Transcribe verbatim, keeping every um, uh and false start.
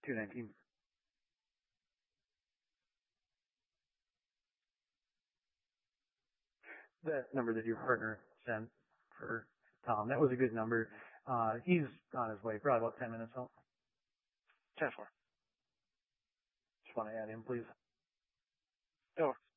two nineteen. That number that your partner sent for Tom, that was a good number. Uh, he's on his way, probably about ten minutes out. ten four. Just want to add him, please. Oh,